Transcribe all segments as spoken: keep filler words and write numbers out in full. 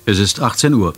Es ist achtzehn Uhr.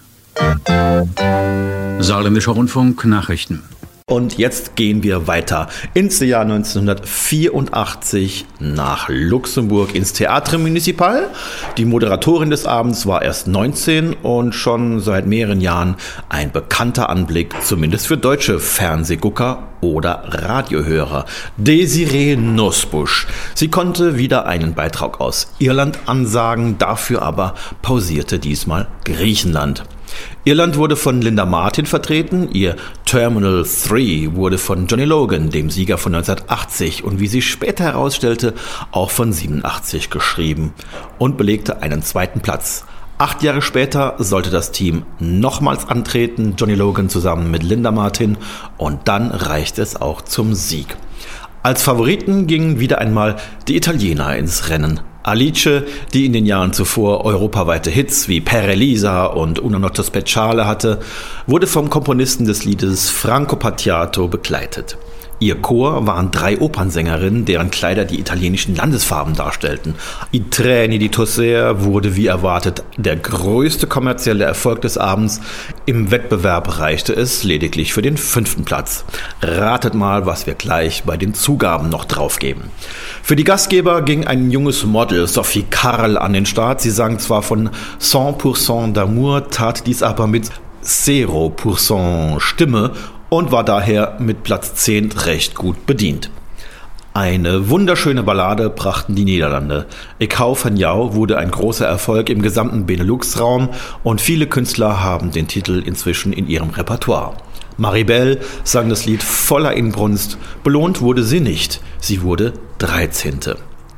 Saarländischer Rundfunk, Nachrichten. Und jetzt gehen wir weiter ins Jahr neunzehnhundertvierundachtzig nach Luxemburg ins Théâtre Municipal. Die Moderatorin des Abends war erst neunzehn und schon seit mehreren Jahren ein bekannter Anblick, zumindest für deutsche Fernsehgucker oder Radiohörer. Desiree Nosbusch. Sie konnte wieder einen Beitrag aus Irland ansagen, dafür aber pausierte diesmal Griechenland. Irland wurde von Linda Martin vertreten, ihr Terminal drei wurde von Johnny Logan, dem Sieger von neunzehnhundertachtzig und wie sich später herausstellte, auch von siebenundachtzig geschrieben und belegte einen zweiten Platz. Acht Jahre später sollte das Team nochmals antreten, Johnny Logan zusammen mit Linda Martin, und dann reichte es auch zum Sieg. Als Favoriten gingen wieder einmal die Italiener ins Rennen. Alice, die in den Jahren zuvor europaweite Hits wie Per Elisa und Una Notte Speciale hatte, wurde vom Komponisten des Liedes Franco Battiato begleitet. Ihr Chor waren drei Opernsängerinnen, deren Kleider die italienischen Landesfarben darstellten. I Treni di Toser wurde wie erwartet der größte kommerzielle Erfolg des Abends. Im Wettbewerb reichte es lediglich für den fünften Platz. Ratet mal, was wir gleich bei den Zugaben noch draufgeben. Für die Gastgeber ging ein junges Model, Sophie Karl, an den Start. Sie sang zwar von cent pour cent d'amour, tat dies aber mit zero pour cent Stimme und war daher mit Platz zehn recht gut bedient. Eine wunderschöne Ballade brachten die Niederlande. Ik hou van jou wurde ein großer Erfolg im gesamten Benelux-Raum und viele Künstler haben den Titel inzwischen in ihrem Repertoire. Maribel sang das Lied voller Inbrunst, belohnt wurde sie nicht, sie wurde dreizehnte.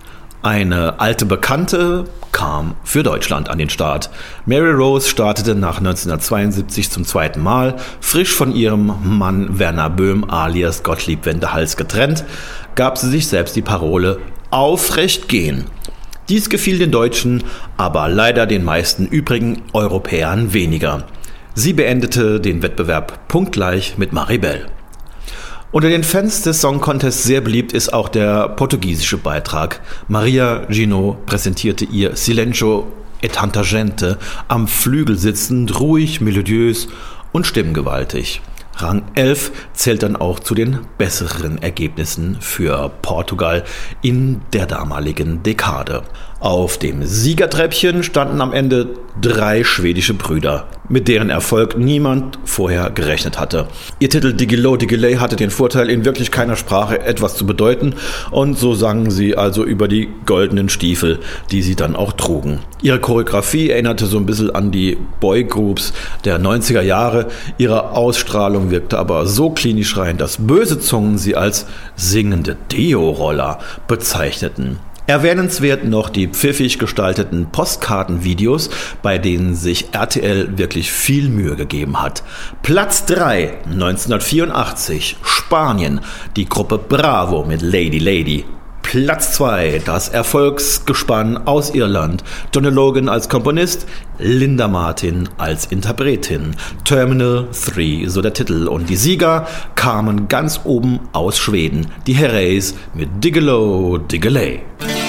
Eine alte Bekannte kam für Deutschland an den Start. Mary Rose startete nach neunzehnhundertzweiundsiebzig zum zweiten Mal. Frisch von ihrem Mann Werner Böhm alias Gottlieb Wendehals getrennt, gab sie sich selbst die Parole „Aufrecht gehen". Dies gefiel den Deutschen, aber leider den meisten übrigen Europäern weniger. Sie beendete den Wettbewerb punktgleich mit Maribel. Unter den Fans des Song Contests sehr beliebt ist auch der portugiesische Beitrag. Maria Ginot präsentierte ihr Silêncio e tanta gente, am Flügel sitzend, ruhig, melodiös und stimmgewaltig. Rang elf zählt dann auch zu den besseren Ergebnissen für Portugal in der damaligen Dekade. Auf dem Siegertreppchen standen am Ende drei schwedische Brüder, mit deren Erfolg niemand vorher gerechnet hatte. Ihr Titel Diggiloo Diggiley hatte den Vorteil, in wirklich keiner Sprache etwas zu bedeuten, und so sangen sie also über die goldenen Stiefel, die sie dann auch trugen. Ihre Choreografie erinnerte so ein bisschen an die Boygroups der neunziger Jahre, ihre Ausstrahlung wirkte aber so klinisch rein, dass böse Zungen sie als singende Deo-Roller bezeichneten. Erwähnenswert noch die pfiffig gestalteten Postkartenvideos, bei denen sich R T L wirklich viel Mühe gegeben hat. Platz drei, neunzehnhundertvierundachtzig, Spanien, die Gruppe Bravo mit Lady Lady. Platz zwei, das Erfolgsgespann aus Irland. Johnny Logan als Komponist, Linda Martin als Interpretin. Terminal drei, so der Titel. Und die Sieger kamen ganz oben aus Schweden. Die Herreys mit Diggiloo Diggiley.